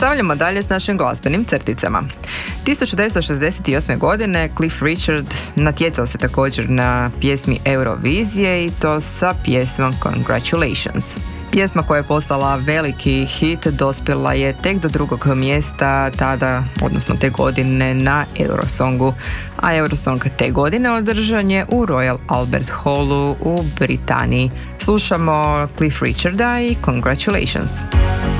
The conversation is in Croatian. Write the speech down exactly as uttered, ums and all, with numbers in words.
Nastavljamo dalje s našim glazbenim crticama. tisuću devetsto šezdeset osme. godine Cliff Richard natjecao se također na pjesmi Eurovizije i to sa pjesmom Congratulations. Pjesma koja je postala veliki hit dospjela je tek do drugog mjesta tada, odnosno te godine na Eurosongu, a Eurosong te godine održan je u Royal Albert Hallu u Britaniji. Slušamo Cliff Richarda i Congratulations.